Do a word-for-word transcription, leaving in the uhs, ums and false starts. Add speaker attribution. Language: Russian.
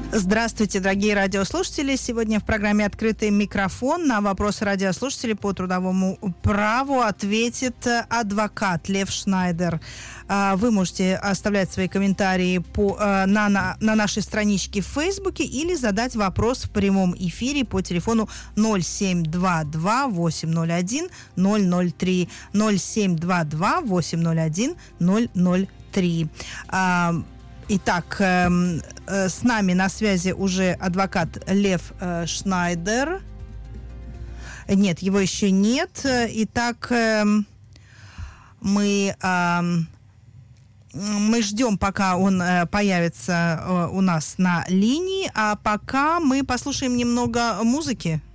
Speaker 1: Здравствуйте, дорогие радиослушатели. Сегодня в программе «Открытый микрофон» на вопросы радиослушателей по трудовому праву ответит адвокат Лев Шнайдер. Вы можете оставлять свои комментарии по, на, на, на нашей страничке в Фейсбуке или задать вопрос в прямом эфире по телефону ноль семь два два восемь ноль один ноль ноль три ноль семь два два восемь ноль один ноль ноль три. Итак, э, э, с нами на связи уже адвокат Лев э, Шнайдер. Нет, его еще нет. Итак, э, мы, э, мы ждем, пока он э, появится э, у нас на линии, а пока мы послушаем немного музыки.